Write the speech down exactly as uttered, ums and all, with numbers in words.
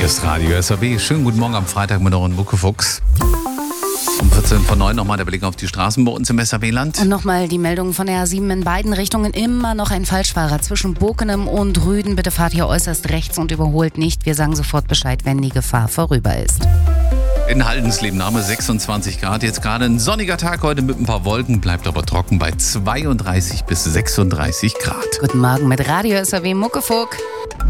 Hier ist Radio S R W. Schönen guten Morgen am Freitag mit euren Muckefuchs. Um vierzehn vor neun nochmal der Blick auf die Straßen bei uns im S R W-Land. Und nochmal die Meldung von der A sieben in beiden Richtungen. Immer noch ein Falschfahrer zwischen Bokenem und Rüden. Bitte fahrt hier äußerst rechts und überholt nicht. Wir sagen sofort Bescheid, wenn die Gefahr vorüber ist. In Haldensleben Name sechsundzwanzig Grad. Jetzt gerade ein sonniger Tag heute mit ein paar Wolken. Bleibt aber trocken bei zweiunddreißig bis sechsunddreißig Grad. Guten Morgen mit Radio S R W Muckefuck.